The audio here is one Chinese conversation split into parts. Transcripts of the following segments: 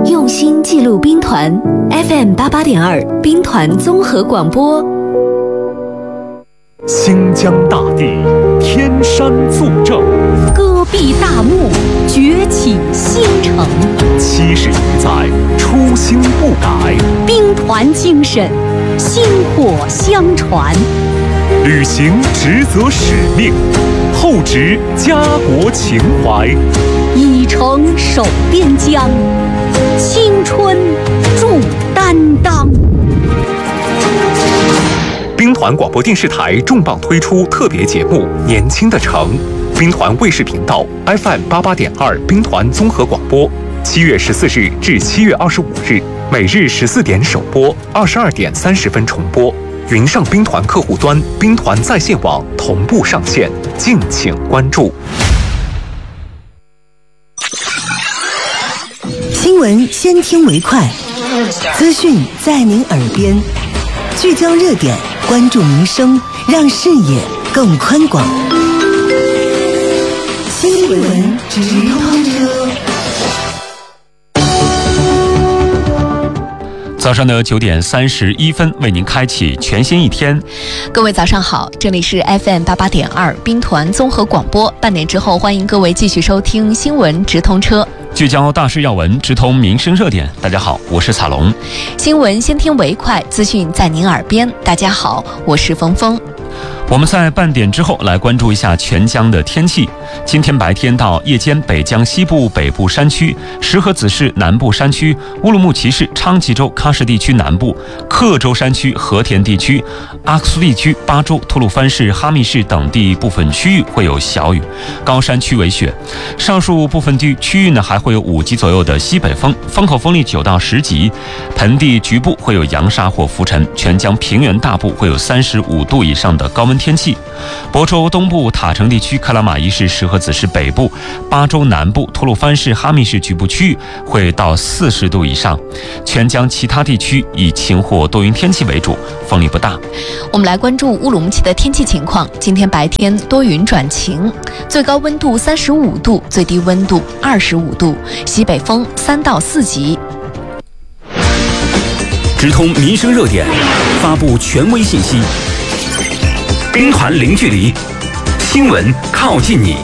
用心记录兵团 FM88.2 兵团综合广播。 新疆大地，天山作证， 戈壁大漠，崛起新城。 70余载，初心不改， 兵团精神，薪火相传。 履行职责使命，厚植家国情怀， 以诚守边疆，青春铸担当。 兵团广播电视台重磅推出特别节目《年轻的城》，兵团卫视频道 FM88.2 兵团综合广播，7月14日至7月25日，每日14点首播，22点30分重播。云上兵团客户端、兵团在线网同步上线，敬请关注。 新闻先听为快，资讯在您耳边，聚焦热点，关注民生，让视野更宽广。新闻直通车。 早上的9点31分，为您开启全新一天。 各位早上好，这里是 FM88.2 兵团综合广播。半点之后，欢迎各位继续收听新闻直通车， 聚焦大事要闻，直通民生热点。大家好，我是彩龙。 新闻先听为快，资讯在您耳边。大家好，我是峰峰。 我们在半点之后来关注一下全疆的天气。今天白天到夜间，北疆西部、北部山区、石河子市南部山区、乌鲁木齐市、昌吉州、喀什地区南部、克州山区、和田地区、阿克苏地区、巴州、吐鲁番市、哈密市等地部分区域会有小雨，高山区为雪。上述部分区域呢，还会有5级左右的西北风，风口风力9到10级。盆地局部会有扬沙或浮尘，全疆平原大部会有35度以上的高温天气。亳州东部、塔城地区、克拉玛依市、石河子市北部、巴州南部、吐鲁番市、哈密市局部区域会到40度以上。全疆其他地区以晴或多云天气为主，风力不大。 我们来关注乌鲁木齐的天气情况。今天白天多云转晴，最高温度35度，最低温度25度，西北风3到4级。 直通民生热点，发布权威信息。兵团零距离，新闻靠近你。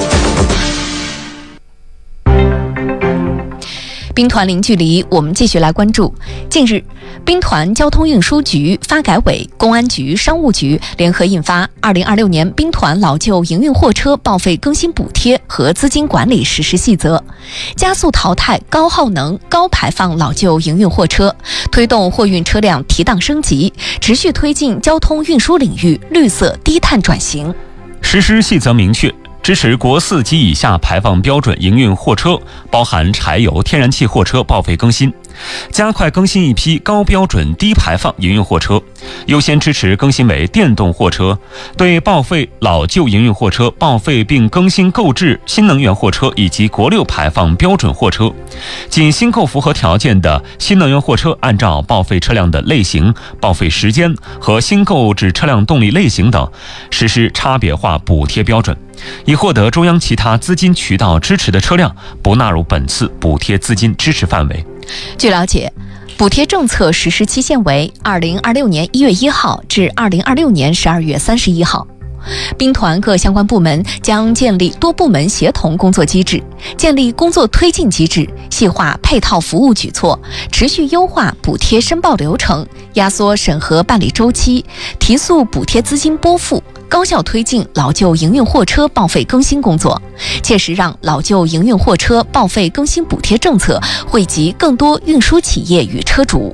兵团零距离，我们继续来关注。近日，兵团交通运输局、发改委、公安局、商务局联合印发《2026年兵团老旧营运货车报废更新补贴和资金管理实施细则》，加速淘汰高耗能、高排放老旧营运货车，推动货运车辆提档升级，持续推进交通运输领域绿色低碳转型。 实施细则明确，支持国4及以下排放标准营运货车，包含柴油、天然气货车报废更新，加快更新一批高标准低排放营运货车，优先支持更新为电动货车，对报废老旧营运货车报废并更新购置新能源货车以及国6排放标准货车。仅新购符合条件的新能源货车，按照报废车辆的类型、报废时间和新购置车辆动力类型等，实施差别化补贴标准。已获得中央其他资金渠道支持的车辆，不纳入本次补贴资金支持范围。 据了解，补贴政策实施期限为2026年1月1号至2026年12月31号。兵团各相关部门将建立多部门协同工作机制，建立工作推进机制，细化配套服务举措，持续优化补贴申报流程，压缩审核办理周期，提速补贴资金拨付，高效推进老旧营运货车报废更新工作，切实让老旧营运货车报废更新补贴政策惠及更多运输企业与车主。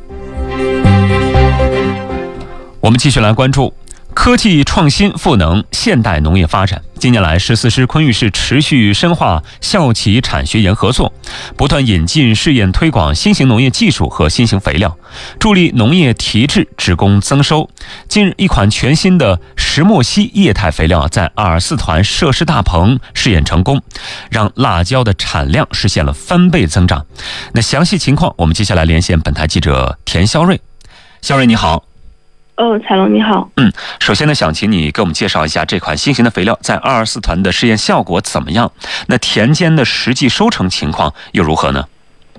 我们继续来关注科技创新赋能现代农业发展。近年来，14师昆玉市持续深化校企产学研合作，不断引进试验推广新型农业技术和新型肥料，助力农业提质职工增收。近日，一款全新的石墨烯液态肥料在224团设施大棚试验成功，让辣椒的产量实现了翻倍增长。那详细情况，我们接下来连线本台记者田肖瑞。肖瑞，你好。 彩龙你好。 首先呢，想请你给我们介绍一下这款新型的肥料在224团的试验效果怎么样？那田间的实际收成情况又如何呢？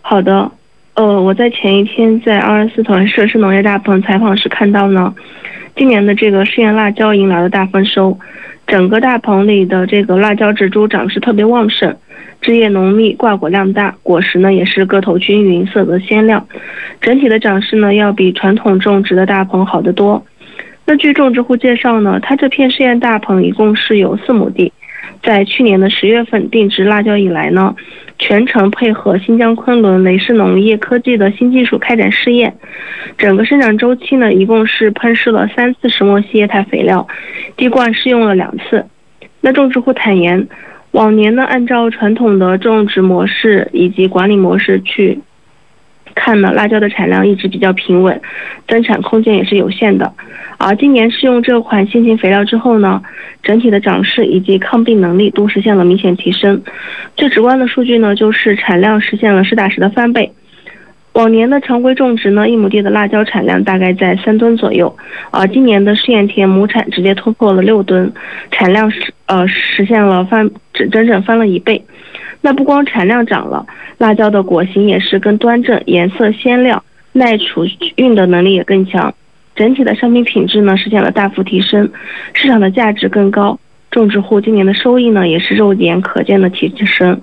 好的。我在前一天在24团涉事农业大棚采访时看到呢，今年的这个试验辣椒迎来了大丰收，整个大棚里的这个辣椒植株长势特别旺盛，枝叶浓密，挂果量大，果实呢也是个头均匀，色泽鲜亮，整体的长势呢要比传统种植的大棚好得多。那据种植户介绍呢，他这片试验大棚一共是有4亩地，在去年的10月份定植辣椒以来呢，全程配合新疆昆仑雷氏农业科技的新技术开展试验，整个生长周期呢一共是喷施了3次石墨烯液态肥料，滴灌试用了2次。那种植户坦言，往年呢按照传统的种植模式以及管理模式去看呢，辣椒的产量一直比较平稳，增产空间也是有限的。而今年试用这款新型肥料之后呢，整体的长势以及抗病能力都实现了明显提升。最直观的数据呢，就是产量实现了实打实的翻倍。往年的常规种植呢，1亩地的辣椒产量大概在3吨左右，而今年的试验田亩产直接突破了6吨，产量实现了整整翻了1倍。那不光产量涨了，辣椒的果形也是更端正，颜色鲜亮，耐储运的能力也更强，整体的商品品质呢实现了大幅提升，市场的价值更高，种植户今年的收益呢也是肉眼可见的提升。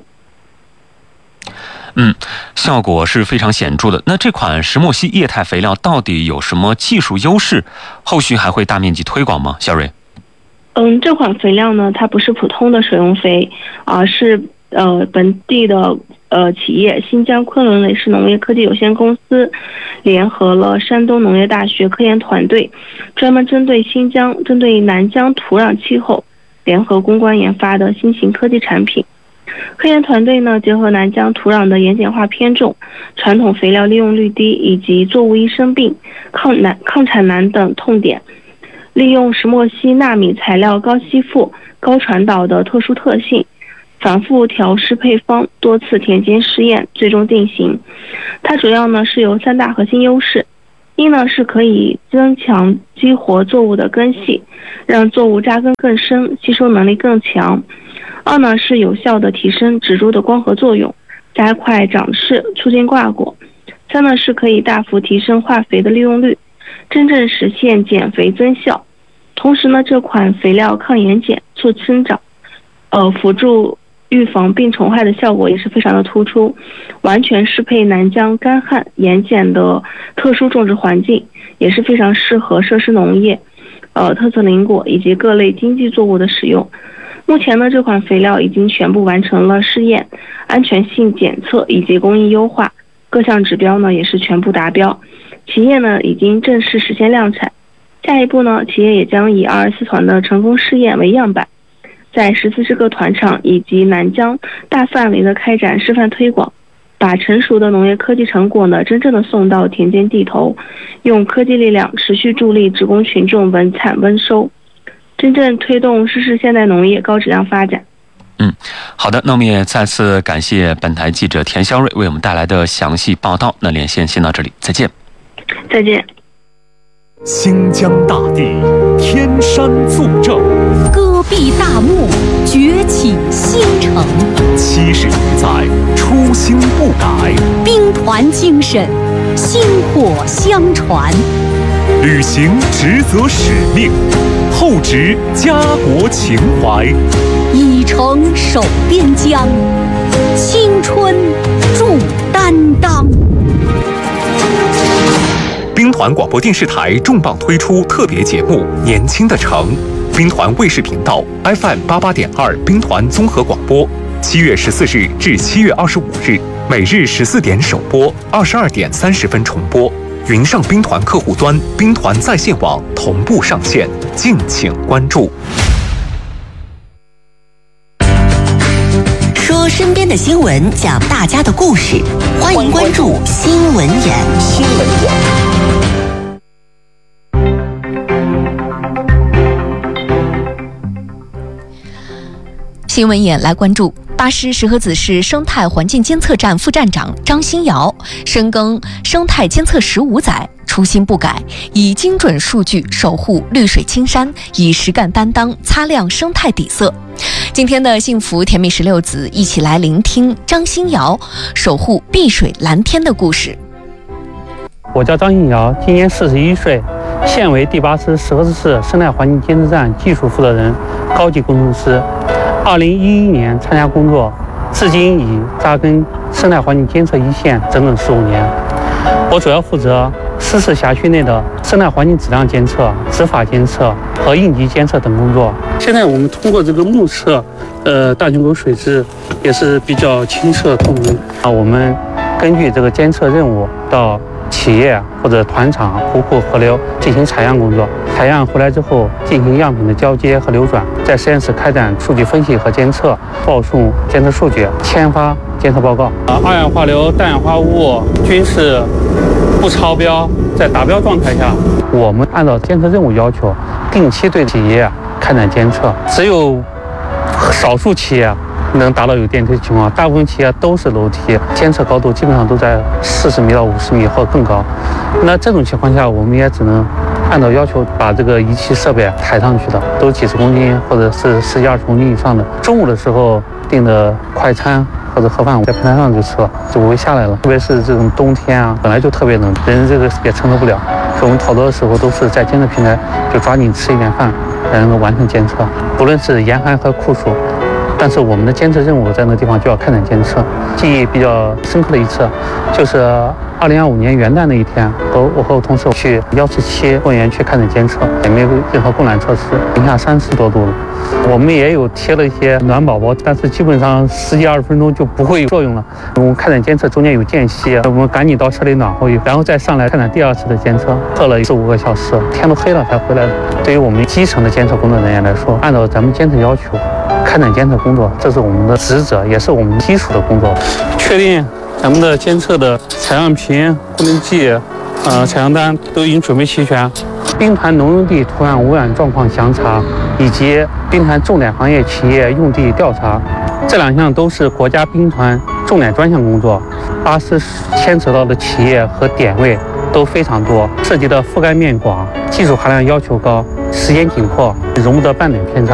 效果是非常显著的。那这款石墨烯液态肥料到底有什么技术优势？后续还会大面积推广吗？小蕊？ 这款肥料呢，它不是普通的水溶肥，而是本地的企业新疆昆仑雷氏农业科技有限公司联合了山东农业大学科研团队，专门针对南疆土壤气候联合攻关研发的新型科技产品。科研团队呢，结合南疆土壤的盐碱化偏重、传统肥料利用率低以及作物易生病、抗产难等痛点，利用石墨烯纳米材料高吸附、高传导的特殊特性，反复调试配方，多次田间试验，最终定型。它主要呢是有3大核心优势：一呢是可以增强激活作物的根系，让作物扎根更深，吸收能力更强；二呢是有效的提升植株的光合作用，加快长势，促进挂果；三呢是可以大幅提升化肥的利用率，真正实现减肥增效。同时呢，这款肥料抗盐碱、促生长，辅助预防病虫害的效果也是非常的突出，完全适配南疆干旱盐碱的特殊种植环境，也是非常适合设施农业、特色林果以及各类经济作物的使用。目前呢，这款肥料已经全部完成了试验、安全性检测以及工艺优化，各项指标呢也是全部达标，企业呢已经正式实现量产。下一步呢，企业也将以24团的成功试验为样板，在14支个团场以及南疆大范围的开展示范推广，把成熟的农业科技成果呢真正的送到田间地头，用科技力量持续助力职工群众稳产温收，真正推动实施现代农业高质量发展。 好的，那我们也再次感谢本台记者田肖瑞为我们带来的详细报道。那连线先到这里，再见。 再见。 新疆大地，天山作证， 戈壁大漠，崛起新城 ，70余载，初心不改， 兵团精神，薪火相传， 履行职责使命，厚植家国情怀， 以诚守边疆，青春助担当。 兵团广播电视台重磅推出特别节目《年轻的城》，兵团卫视频道 FM88.2兵团综合广播，7月14日至7月25日，每日14点首播，22点30分重播。云上兵团客户端、兵团在线网同步上线，敬请关注。 说身边的新闻，讲大家的故事，欢迎关注新闻眼。新闻眼。 新闻眼来关注， 巴师石河子市生态环境监测站副站长张新尧深耕生态监测15载，初心不改，以精准数据守护绿水青山，以实干担当擦亮生态底色。今天的幸福甜蜜16子，一起来聆听张新尧守护碧水蓝天的故事。 我叫张新尧，今年41岁，现为第8师石河子市生态环境监测站技术负责人、高级工程师。2011年参加工作，至今已扎根生态环境监测一线整整15年。我主要负责石市辖区内的生态环境质量监测、执法监测和应急监测等工作。现在我们通过这个目测，大熊沟水质也是比较清澈透明。我们根据这个监测任务到企业或者团场、湖泊、河流进行采样工作，采样回来之后进行样品的交接和流转，在实验室开展数据分析和监测，报送监测数据，签发监测报告。二氧化硫、氮氧化物均是不超标，在达标状态下，我们按照监测任务要求，定期对企业开展监测。只有少数企业能达到有电梯的情况，大部分企业都是楼梯，监测高度基本上都在40米到50米或更高。那这种情况下，我们也只能按照要求把这个仪器设备抬上去的，都几十公斤或者是10几20公斤以上的。中午的时候订的快餐或者盒饭，在平台上就吃了，就不会下来了。特别是这种冬天啊，本来就特别冷，人这个也承受不了，所以我们好多的时候都是在监测平台就抓紧吃一点饭，才能够完成监测。不论是严寒和酷暑，但是我们的监测任务在那个地方就要开展监测。记忆比较深刻的一次，就是2025年元旦那一天，我和我同事去147公园去开展监测，也没有任何供暖措施，零下30多度了。我们也有贴了一些暖宝宝，但是基本上10几20分钟就不会有作用了。我们开展监测中间有间隙，我们赶紧到车里暖和一会，然后再上来开展第2次的监测，测了4、5个小时，天都黑了才回来的。对于我们基层的监测工作人员来说，按照咱们监测要求开展监测工作，这是我们的职责，也是我们基础的工作。确定咱们的监测的采样瓶、功能计、采样单都已经准备齐全。兵团农用地土壤污染状况详查以及兵团重点行业企业用地调查，这2项都是国家兵团重点专项工作。巴师牵扯到的企业和点位都非常多，涉及的覆盖面广，技术含量要求高，时间紧迫，容不得半点偏差。